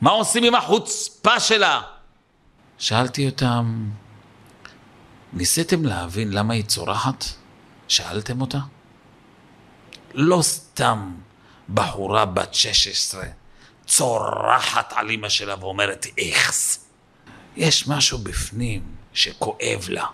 מה עושים עם החוצפה שלה? שאלתי אותם, ניסיתם להבין למה היא צורחת? שאלתם אותה? לא סתם בחורה בת 16 צורחת על אמא שלה ואומרת איכס. יש משהו בפנים שכואב לה.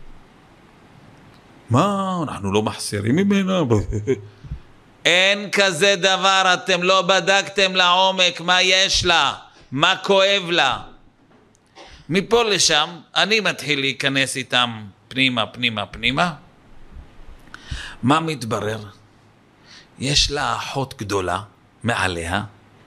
מה? אנחנו לא מחסירים ממנה? אין כזה דבר, אתם לא בדקתם לעומק מה יש לה, מה כואב לה. מפה לשם אני מתחיל להיכנס איתם פנימה. מה מתברר? יש לה אחות גדולה מעליה,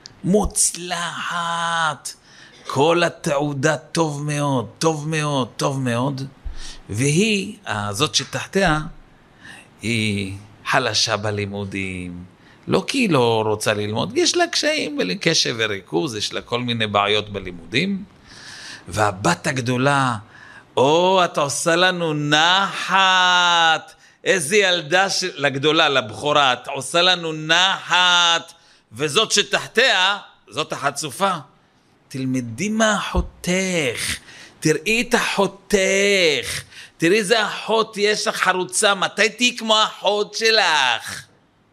מוצלחת, כל התעודה טוב מאוד, והיא, זאת שתחתיה, היא חלשה בלימודים, לא כי היא לא רוצה ללמוד, יש לה קשיים קשב וריכוז, יש לה כל מיני בעיות בלימודים, והבת הגדולה, אתה עושה לנו נחת, איזה ילדה לגדולה, לבחורה, אתה עושה לנו נחת, וזאת שתחתיה, זאת החצופה. תלמדי מאחותך, תראי את אחותך, תראי איזה אחות יש לך חרוצה, מתי תהי כמו האחות שלך?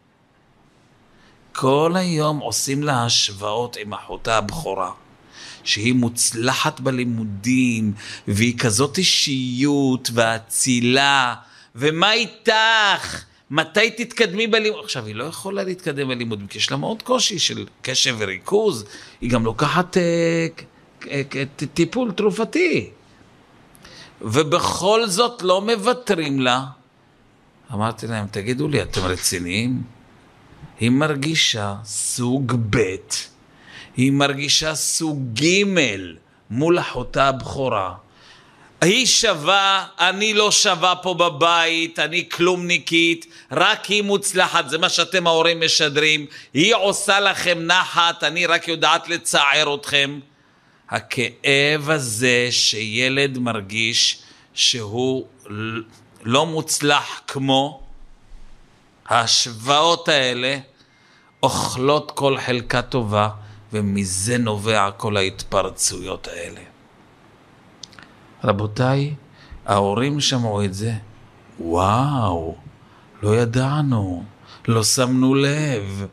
כל היום עושים לה השוואות עם אחותה הבכורה, שהיא מוצלחת בלימודים, והיא כזאת אישיות והצילה, ומה איתך? מתי תתקדמי בלימוד? עכשיו, היא לא יכולה להתקדם בלימודים, כי יש לה מאוד קושי של קשב וריכוז, היא גם לוקחת טיפול תרופתי, ובכל זאת לא מוותרים לה. אמרתי להם, תגידו לי, אתם רציניים? היא מרגישה סוג ב', היא מרגישה סוג ג' מול אחותה הבכורה. היא שווה, אני לא שווה פה בבית, אני כלומניקית, רק היא מוצלחת, זה מה שאתם ההורים משדרים, היא עושה לכם נחת, אני רק יודעת לצער אתכם. הכאב הזה שילד מרגיש שהוא לא מוצלח כמו, ההשוואות האלה אוכלות כל חלקה טובה, ומזה נובע כל ההתפרצויות האלה. רבותיי, ההורים שמעו את זה, וואו, לא ידענו, לא שמנו לב.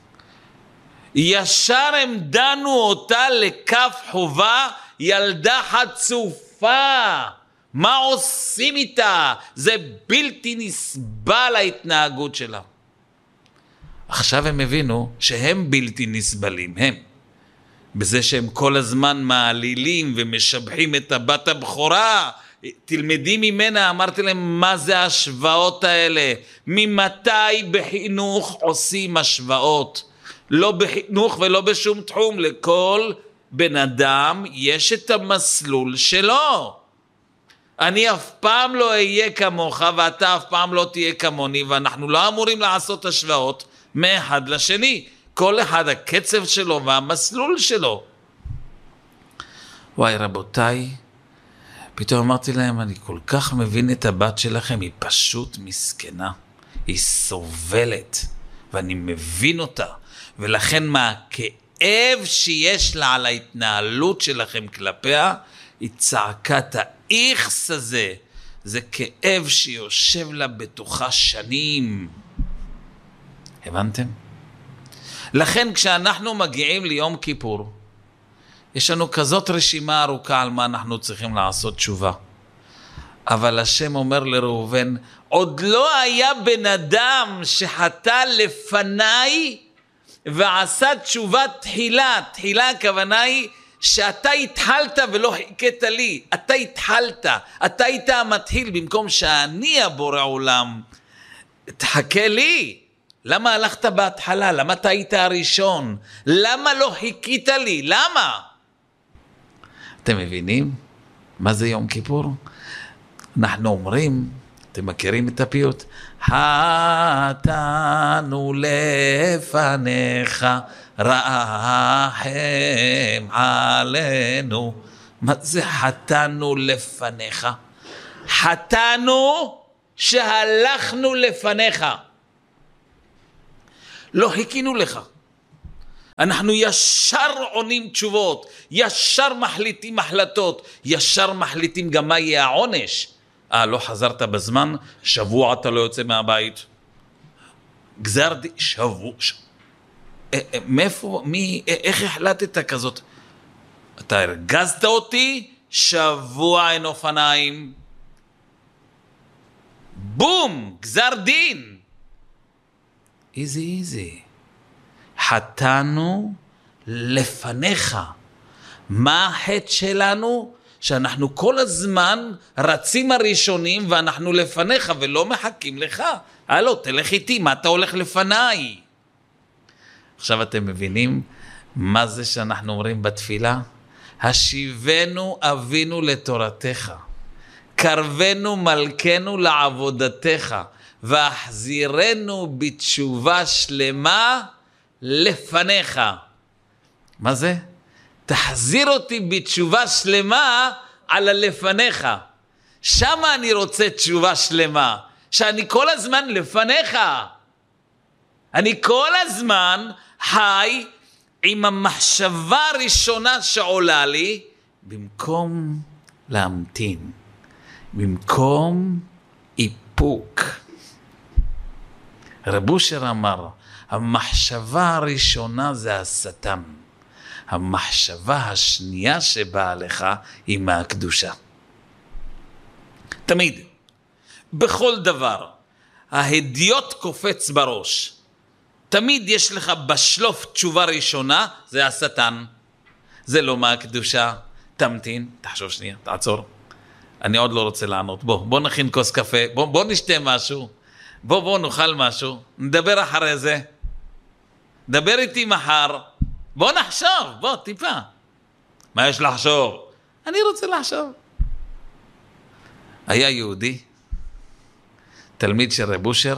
ישר הם דנו אותה לכף חובה, ילדה חצופה. מה עושים איתה? זה בלתי נסבל ההתנהגות שלה. עכשיו הם הבינו שהם בלתי נסבלים, הם. בזה שהם כל הזמן מעלילים ומשבחים את הבת הבכורה. תלמדי ממנה, אמרתי להם, מה זה ההשוואות האלה? ממתי בחינוך עושים השוואות? לא בחינוך ולא בשום תחום. לכל בן אדם יש את המסלול שלו. אני אף פעם לא אהיה כמוך ואתה אף פעם לא תהיה כמוני, ואנחנו לא אמורים לעשות השוואות מאחד לשני. כל אחד הקצב שלו והמסלול שלו. וואי רבותיי, פתאום אמרתי להם, אני כל כך מבין את הבת שלכם, היא פשוט מסכנה, היא סובלת, ואני מבין אותה, ולכן מהכאב שיש לה על ההתנהלות שלכם כלפיה, היא צעקה את האיכס הזה, זה כאב שיושב לה בתוכה שנים. הבנתם? לכן כשאנחנו מגיעים ליום כיפור, יש לנו כזאת רשימה ארוכה על מה אנחנו צריכים לעשות תשובה. אבל השם אומר לראובן, עוד לא היה בן אדם שחטא לפניי ועשה תשובה תחילה. תחילה הכוונה היא שאתה התחלת ולא חיכית לי. אתה התחלת, אתה היית המתחיל במקום שאני הבורא עולם. תחכה לי. למה הלכת בהתחלה? למה אתה היית הראשון? למה לא חיכית לי? למה? אתם מבינים? מה זה יום כיפור? אנחנו אומרים, אתם מכירים את הפיוט? חטאנו לפניך, רחם עלינו. מה זה חטאנו לפניך? חטאנו שהלכנו לפניך. לא חיכינו לך. אנחנו ישר עונים תשובות, ישר מחליטים החלטות, ישר מחליטים גם מה יהיה העונש. לא חזרת בזמן, שבוע אתה לא יוצא מהבית. גזר דין, שבוע. מאיפה, איך החלטת כזאת? אתה הרגזת אותי, שבוע אין אופניים. בום, גזר דין. איזי. חטאנו לפניך. מה החטא שלנו? שאנחנו כל הזמן רצים הראשונים ואנחנו לפניך ולא מחכים לך. הלו, תלך איתי, מה אתה הולך לפניי? עכשיו אתם מבינים מה זה שאנחנו אומרים בתפילה? השיבנו אבינו לתורתך, קרבנו מלכנו לעבודתך, והחזירנו בתשובה שלמה לפניך. מה זה? תחזיר אותי בתשובה שלמה על הלפניך. שמה אני רוצה תשובה שלמה, שאני כל הזמן לפניך. אני כל הזמן חי עם המחשבה הראשונה שעולה לי, במקום להמתין, במקום איפוק. רב אושר אמר, המחשבה הראשונה זה השטן. המחשבה השנייה שבאה לך היא מהקדושה. תמיד, בכל דבר, ההדיוט קופץ בראש. תמיד יש לך בשלוף תשובה ראשונה, זה השטן. זה לא מהקדושה. תמתין, תחשוב שנייה, תעצור. אני עוד לא רוצה לענות. בוא נכין כוס קפה, בוא נשתה משהו. בוא נאכל משהו. נדבר אחרי זה. דבר איתי מחר. בוא נחשוב, בוא טיפה. מה יש לחשוב? אני רוצה לחשוב. היה יהודי, תלמיד של רב אושר,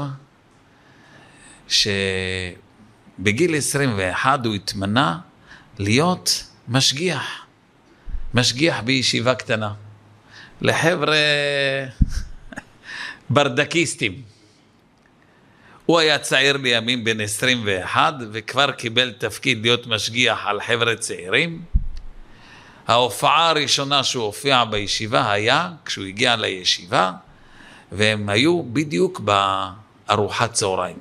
שבגיל 21 הוא התמנה להיות משגיח בישיבה קטנה, לחבר'ה ברדקיסטים. הוא היה צעיר לימים בן 21, וכבר קיבל תפקיד להיות משגיח על חבר'ה צעירים. ההופעה הראשונה שהוא הופיע בישיבה היה כשהוא הגיע לישיבה, והם היו בדיוק בארוחת צהריים.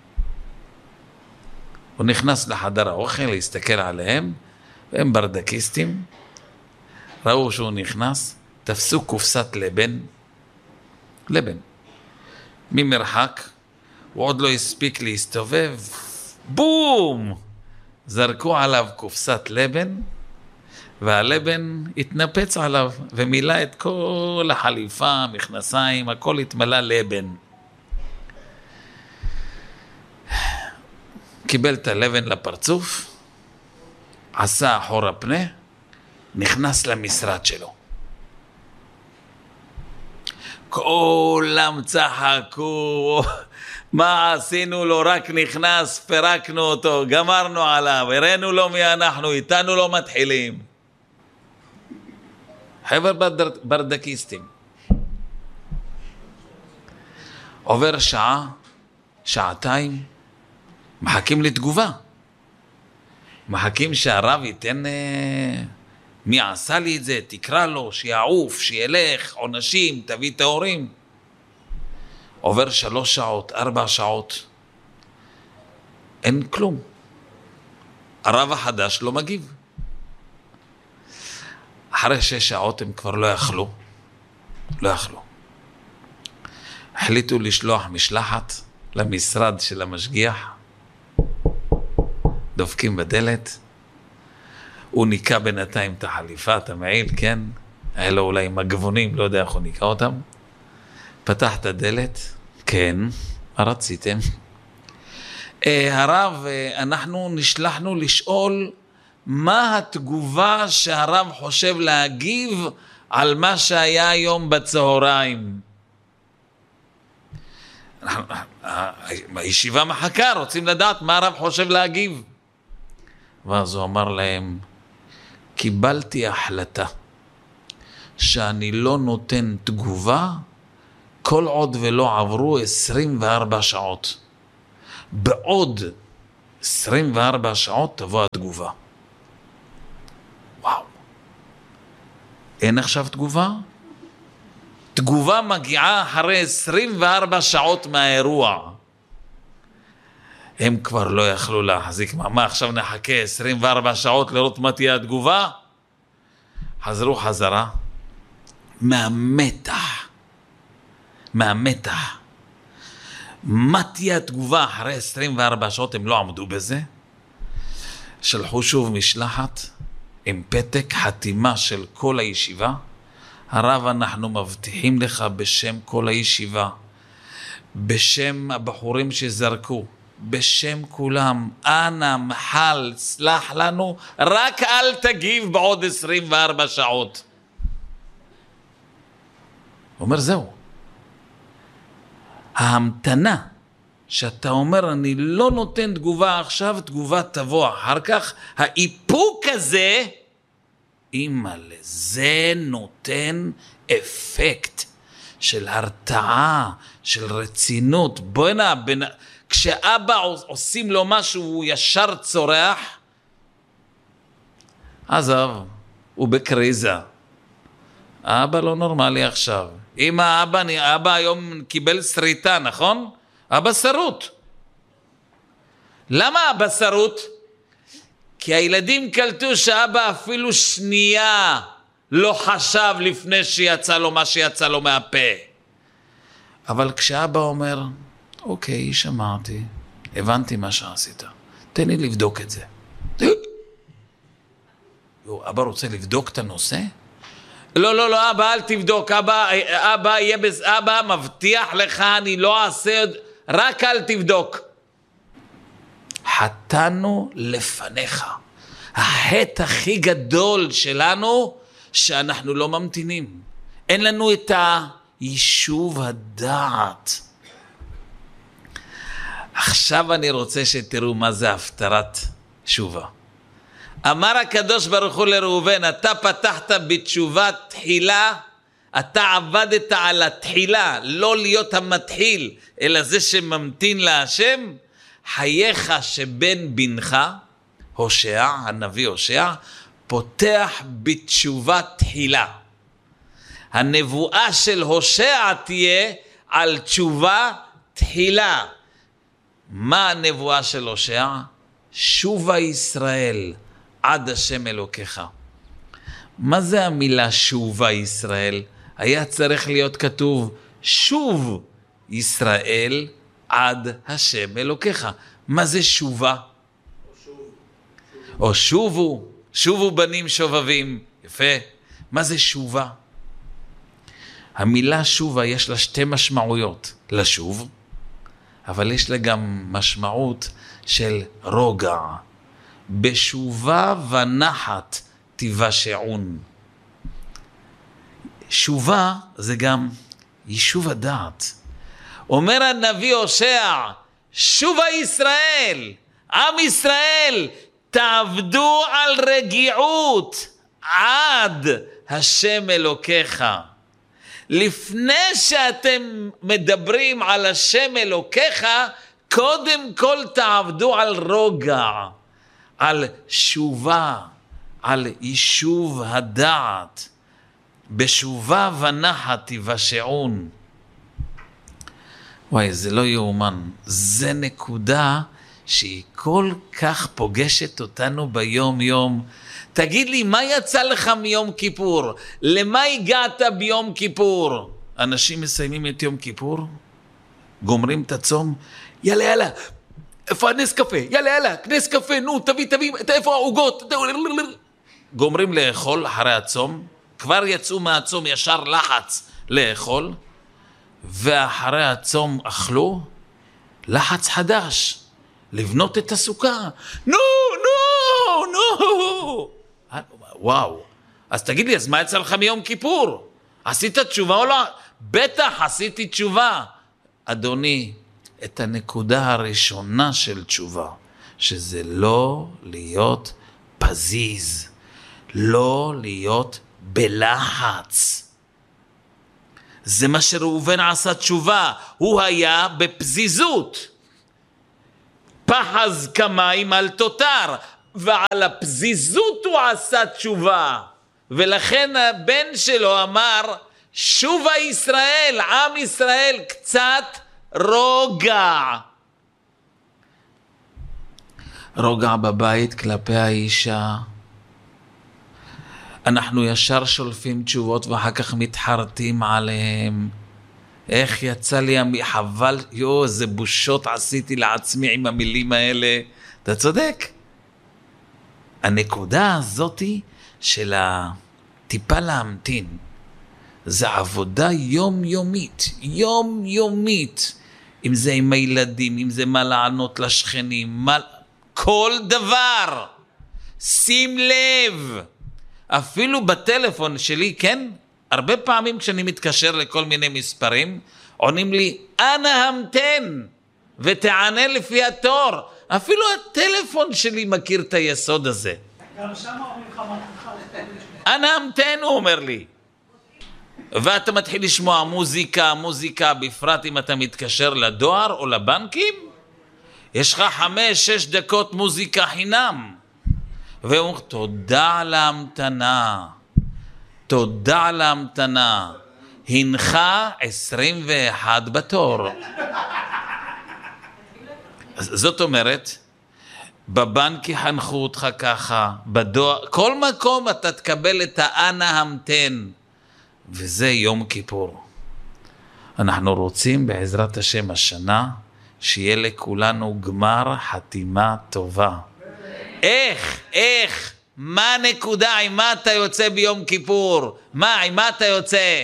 הוא נכנס לחדר האוכל להסתכל עליהם, והם ברדקיסטים. ראו שהוא נכנס, תפסו קופסת לבן. ממרחק, הוא עוד לא הספיק להסתובב, בום! זרקו עליו קופסת לבן, והלבן התנפץ עליו, ומילא את כל החליפה, מכנסיים, הכל התמלא לבן. קיבל את הלבן לפרצוף, עשה אחורה פנה, נכנס למשרד שלו. כולם צחקו, מה עשינו לו? רק נכנס, פרקנו אותו, גמרנו עליו, הראינו לו מי אנחנו, איתנו לא מתחילים. חבר ברדקיסטים. עובר שעה, שעתיים, מחכים לתגובה. מחכים שהרב ייתן מי עשה לי את זה, תקרא לו, שיעוף, שילך, עונשים, תביא את ההורים. עובר 3 שעות, 4 שעות. אין כלום. הרב החדש לא מגיב. אחרי 6 שעות הם כבר לא יכלו. החליטו לשלוח משלחת למשרד של המשגיח. דופקים בדלת. הוא ניקה בינתיים את החליפה, את המעיל, כן? היה לו אולי מגבונים, לא יודע איך הוא ניקה אותם. פתח את הדלת, כן, מה רציתם? הרב, אנחנו נשלחנו לשאול מה התגובה שהרב חושב להגיב על מה שהיה היום בצהריים. הישיבה מחכה, רוצים לדעת מה הרב חושב להגיב. ואז הוא אמר להם, קיבלתי החלטה שאני לא נותן תגובה כל עוד ולא עברו 24 שעות. בעוד 24 שעות תבוא התגובה. וואו. אין עכשיו תגובה? תגובה מגיעה אחרי 24 שעות מהאירוע. הם כבר לא יכלו להחזיק. מה עכשיו נחכה 24 שעות לראות מה תהיה התגובה? חזרו חזרה. מהמתח. מה תהיה התגובה אחרי 24 שעות? הם לא עמדו בזה. שלחו שוב משלחת עם פתק חתימה של כל הישיבה. הרב, אנחנו מבטיחים לך בשם כל הישיבה, בשם הבחורים שזרקו, בשם כולם, אנא מחל, סלח לנו, רק אל תגיב בעוד 24 שעות. הוא אומר, זהו. ההמתנה שאתה אומר, אני לא נותן תגובה עכשיו, תגובה תבוא אחר כך, האיפוק הזה, אימא לזה נותן אפקט של הרתעה, של רצינות. בוא'נה, כשאבא עושים לו משהו, הוא ישר צורח, עזב, הוא בקריזה. אבא לא נורמלי עכשיו. אמא, אבא היום קיבל שריטה, נכון? אבא שרוט. למה אבא שרוט? כי הילדים קלטו שאבא אפילו שנייה לא חשב לפני שיצא לו מה שיצא לו מהפה. אבל כשאבא אומר, אוקיי, שמעתי, הבנתי מה שעשית, תן לי לבדוק את זה. אבא רוצה לבדוק את הנושא? לא, אבא, אל תבדוק, אבא מבטיח לך, אני לא אעשה, רק אל תבדוק. חטאנו לפניך. החטא הכי גדול שלנו, שאנחנו לא ממתינים. אין לנו את היישוב הדעת. עכשיו אני רוצה שתראו מה זה הפטרת תשובה. אמר הקדוש ברוך הוא לראובן, אתה פתחת בתשובה תחילה, אתה עבדת על התחילה, לא להיות המתחיל, אלא זה שממתין להשם. חייך שבן בנך, הושע, הנביא הושע, פותח בתשובה תחילה. הנבואה של הושע תהיה על תשובה תחילה. מה הנבואה של הושע? שובה ישראל עד השם אלוקיך. מה זה המילה שובה ישראל? היה צריך להיות כתוב שוב ישראל עד השם אלוקיך. מה זה שובה? או שובו בנים שובבים. יפה. מה זה שובה? המילה שובה יש לה שתי משמעויות. לשוב, אבל יש לה גם משמעות של רוגע. בשובה ונחת תיוושעון. שובה זה גם יישוב הדעת. אומר הנביא הושע, שובה ישראל, עם ישראל, תעבדו על רגיעות עד השם אלוקיך. לפני שאתם מדברים על השם אלוקיך, קודם כל תעבדו על רוגע, על שובה, על יישוב הדעת. בשובה ונחת תיוושעון. וואי, זה לא יאומן. זה נקודה שהיא כל כך פוגשת אותנו ביום יום. תגיד לי, מה יצא לך מיום כיפור? למה הגעת ביום כיפור? אנשים מסיימים את יום כיפור, גומרים את הצום, יאללה, איפה הנס קפה? יאללה, נס קפה, נו, תביא, איפה העוגות? גומרים לאכול אחרי הצום, כבר יצאו מהצום ישר לחץ לאכול, ואחרי הצום אכלו, לחץ חדש, לבנות את הסוכה. נו. וואו, אז תגיד לי, אז מה יצא לך מיום כיפור? עשית תשובה או לא? בטח עשיתי תשובה. אדוני, את הנקודה הראשונה של תשובה, שזה לא להיות פזיז, לא להיות בלחץ. זה מה שראובן עשה תשובה, הוא היה בפזיזות. פחז כמים על תותר, ועל הפזיזות הוא עשה תשובה. ולכן הבן שלו אמר, שובה ישראל, עם ישראל, קצת רוגע. רוגע בבית כלפי האישה. אנחנו ישר שולפים תשובות ואחר כך מתחרטים עליהם. איך יצא לי, חבל, איזה בושות עשיתי לעצמי עם המילים האלה. אתה צודק. הנקודה הזאת של הטיפה להמתין, זה עבודה יומיומית, יומיומית. אם זה עם הילדים, אם זה מה לענות לשכנים, כל דבר. שים לב. אפילו בטלפון שלי, כן? הרבה פעמים כשאני מתקשר לכל מיני מספרים, עונים לי, אנא המתן, ותענה לפי התור. אפילו הטלפון שלי מכיר את היסוד הזה. גם שם אומרים לך אנא המתן, הוא אומר לי. ואתה מתחיל לשמוע מוזיקה, בפרט אם אתה מתקשר לדואר או לבנקים, יש לך 5-6 דקות מוזיקה חינם. והוא אומר, תודה על ההמתנה, הנך 21 בתור. זאת אומרת, בבנק יחנכו אותך ככה, בדואר, כל מקום אתה תקבל את האנה המתן, וזה יום כיפור. אנחנו רוצים בעזרת השם השנה, שיהיה לכולנו גמר חתימה טובה. איך? מה הנקודה? עם מה אתה יוצא ביום כיפור? עם מה אתה יוצא?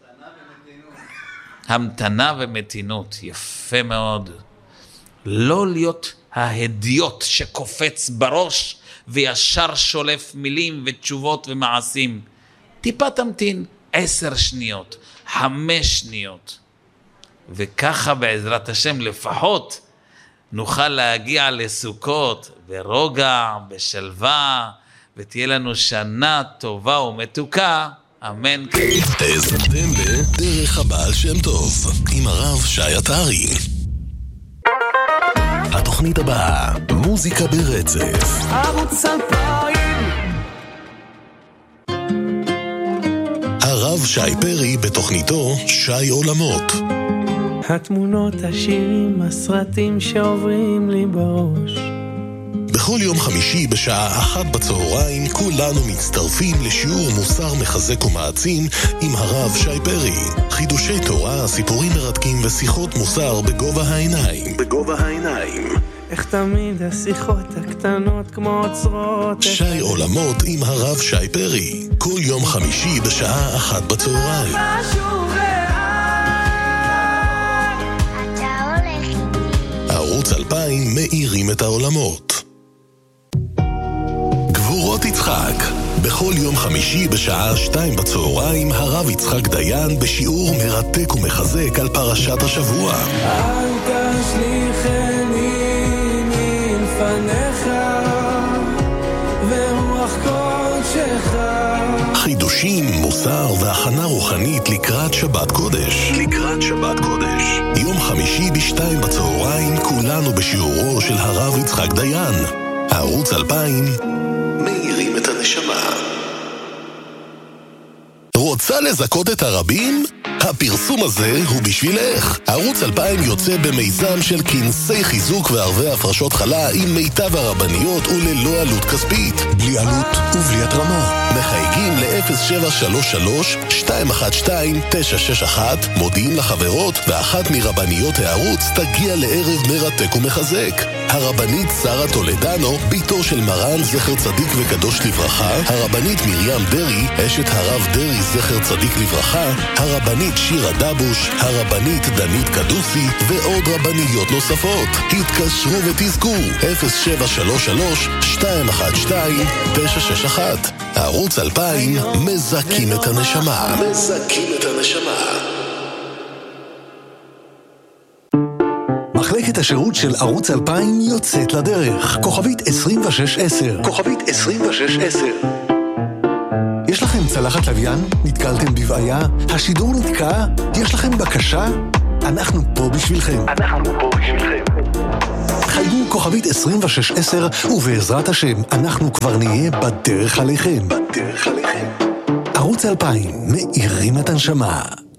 המתנה ומתינות. יפה מאוד. לא להיות ההדיוט שקופץ בראש וישר שולף מילים ותשובות ומעשים. טיפה תמתין 10 שניות, 5 שניות. וככה בעזרת השם לפחות נוכל להגיע לסוכות ברוגע, בשלווה, ותהיה לנו שנה טובה ומתוקה. אמן. האזנתם לדרך הבעל שם טוב עם הרב שי עטרי. התוכנית הבאה, מוזיקה ברצף. ערוץ 2000. הרב שי פרי בתוכניתו שי עולמות. התמונות, השירים, הסרטים שעוברים לי בראש. בכל יום חמישי בשעה 1 בצהריים כולנו מצטרפים לשיעור מוסר מחזק ומעצים עם הרב שי פרי. חידושי תורה, סיפורים מרתקים ושיחות מוסר בגובה העיניים. איך תמיד השיחות הקטנות כמו עוצרות. שי עולמות עם הרב שי פרי. כל יום חמישי בשעה 1 בצהריים. ערוץ 2000 מאירים את העולמות. גבורות יצחק. בכל יום חמישי בשעה 2 בצהריים הרב יצחק דיין בשיעור מרתק ומחזק על פרשת השבוע. אל תשליכני מלפניך ורוח קודשך. חידושים, מוסר והכנה רוחנית לקראת שבת קודש. יום חמישי ב2 בצהריים כולנו בשיעורו של הרב יצחק דיין. ערוץ 2000 מאירים את הנשמה. רוצה לזכות את הרבים? הפרסום הזה הוא בשבילך. ערוץ 2000 יוצא במיזם של כנסי חיזוק וערבי הפרשות חלה עם מיטב הרבניות וללא עלות כספית. בלי עלות ובלי התרמה. מחייגים ל-0733-212-961, מודיעים לחברות, ואחת מרבניות הערוץ תגיע לערב מרתק ומחזק. הרבנית שרה טולדנו, ביתו של מרן זכר צדיק וקדוש לברכה, הרבנית מרים דרי, אשת הרב דרי זכר צדיק לברכה, הרבנית שירה דבוש, הרבנית דנית קדוסי ועוד רבניות נוספות. התקשרו ותזכו 0733-212-961. ערוץ 2000 מזכים את הנשמה. מחלקת השירות של ערוץ 2000 יוצאת לדרך. כוכבית 2610. יש לכם צלחת לוויין? נתקלתם בבעיה? השידור נתקע? יש לכם בקשה? אנחנו פה בשבילכם. חייגו כוכבית 2610, ובעזרת השם, אנחנו כבר נהיה בדרך עליכם. ערוץ 2000, מאירים את הנשמה.